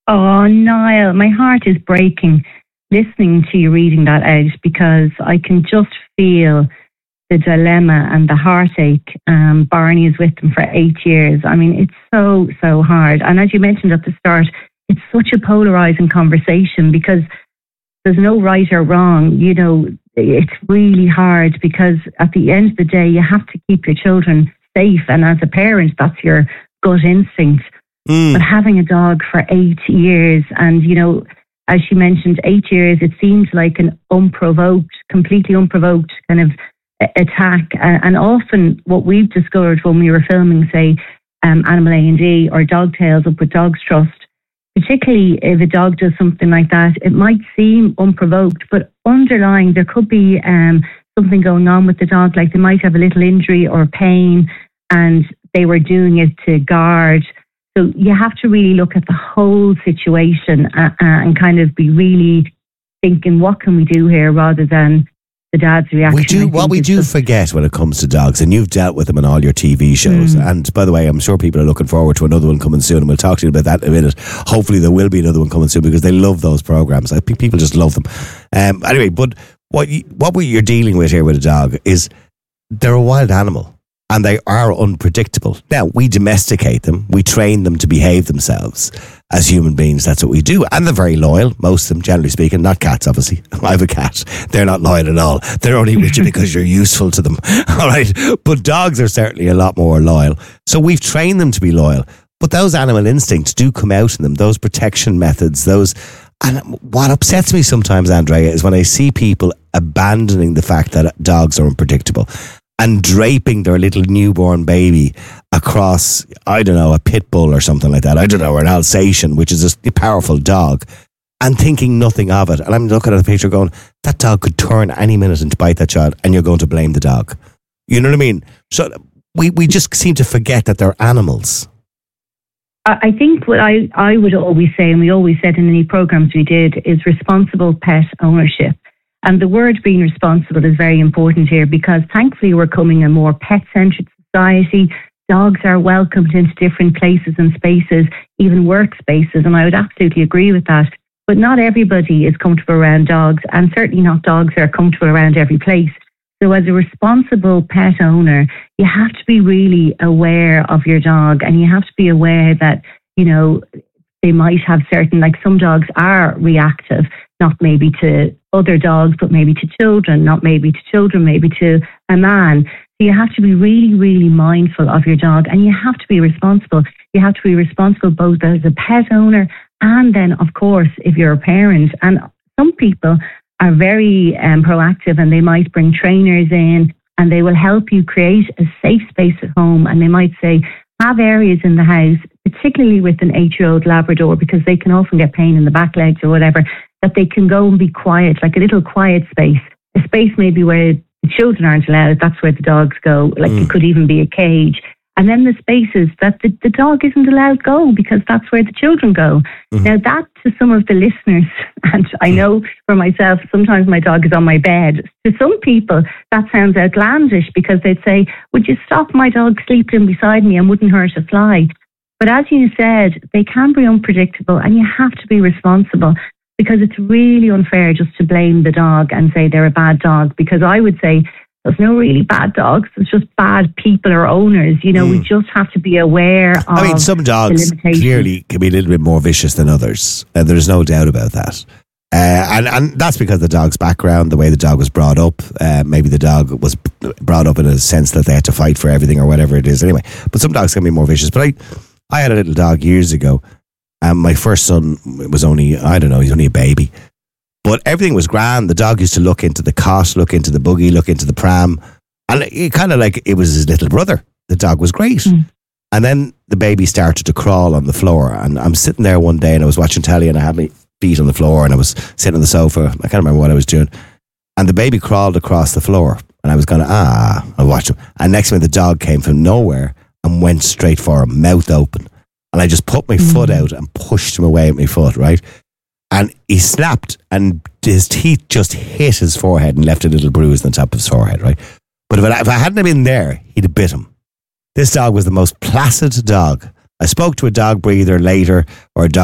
Oh, Niall, my heart is breaking listening to you reading that out, because I can just feel the dilemma and the heartache. Barney is with them for 8 years. I mean, it's so, so hard. And as you mentioned at the start, it's such a polarizing conversation because there's no right or wrong. You know, it's really hard because at the end of the day, you have to keep your children safe. And as a parent, that's your gut instinct. But having a dog for 8 years, and, you know, as she mentioned, 8 years, it seems like an completely unprovoked kind of attack. And often what we've discovered when we were filming, say, Animal A&E or Dog Tales up with Dogs Trust, particularly if a dog does something like that, it might seem unprovoked, but underlying there could be something going on with the dog, like they might have a little injury or pain and they were doing it to guard. So you have to really look at the whole situation and kind of be really thinking, what can we do here, rather than the dad's reaction. We do forget when it comes to dogs, and you've dealt with them in all your TV shows. And by the way, I'm sure people are looking forward to another one coming soon, and we'll talk to you about that in a minute. Hopefully there will be another one coming soon, because they love those programs. I think people just love them. Anyway, but what you're dealing with here with a dog is they're a wild animal. And they are unpredictable. Now, we domesticate them. We train them to behave themselves as human beings. That's what we do. And they're very loyal, most of them, generally speaking. Not cats, obviously. I have a cat. They're not loyal at all. They're only with you because you're useful to them. All right? But dogs are certainly a lot more loyal. So we've trained them to be loyal. But those animal instincts do come out in them. Those protection methods, And what upsets me sometimes, Andrea, is when I see people abandoning the fact that dogs are unpredictable and draping their little newborn baby across, I don't know, a pit bull or something like that. I don't know, or an Alsatian, which is a powerful dog, and thinking nothing of it. And I'm looking at the picture going, that dog could turn any minute and bite that child, and you're going to blame the dog. You know what I mean? So we just seem to forget that they're animals. I think what I would always say, and we always said in any programs we did, is responsible pet ownership. And the word being responsible is very important here, because thankfully we're becoming a more pet-centered society. Dogs are welcomed into different places and spaces, even workspaces, and I would absolutely agree with that. But not everybody is comfortable around dogs, and certainly not dogs are comfortable around every place. So as a responsible pet owner, you have to be really aware of your dog, and you have to be aware that, you know, they might have certain, like some dogs are reactive, not maybe to other dogs, but maybe to children, not maybe to children, maybe to a man. So you have to be really, really mindful of your dog, and you have to be responsible. You have to be responsible both as a pet owner and then, of course, if you're a parent. And some people are very proactive, and they might bring trainers in and they will help you create a safe space at home. And they might say, have areas in the house, particularly with an 8-year-old Labrador, because they can often get pain in the back legs or whatever, that they can go and be quiet, like a little quiet space. A space maybe where the children aren't allowed, that's where the dogs go. Like it could even be a cage. And then the spaces that the dog isn't allowed go, because that's where the children go. Now that, to some of the listeners, and I know for myself, sometimes my dog is on my bed. To some people, that sounds outlandish, because they'd say, would you stop my dog sleeping beside me and wouldn't hurt a fly? But as you said, they can be unpredictable, and you have to be responsible, because it's really unfair just to blame the dog and say they're a bad dog, because I would say there's no really bad dogs. It's just bad people or owners. You know, we just have to be aware of. I mean, some dogs clearly can be a little bit more vicious than others. There's no doubt about that. And that's because of the dog's background, the way the dog was brought up. Maybe the dog was brought up in a sense that they had to fight for everything or whatever it is. Anyway, but some dogs can be more vicious. But I had a little dog years ago, and my first son was only, I don't know, he's only a baby. But everything was grand. The dog used to look into the cot, look into the buggy, look into the pram. And it kind of like it was his little brother. The dog was great. And then the baby started to crawl on the floor. And I'm sitting there one day and I was watching telly, and I had my feet on the floor and I was sitting on the sofa. I can't remember what I was doing. And the baby crawled across the floor. And I was going, I watched him. And next to me, the dog came from nowhere and went straight for him, mouth open. And I just put my foot out and pushed him away with my foot, right? And he snapped, and his teeth just hit his forehead and left a little bruise on the top of his forehead, right? But if I hadn't been there, he'd have bit him. This dog was the most placid dog. I spoke to a dog breeder later, or a dog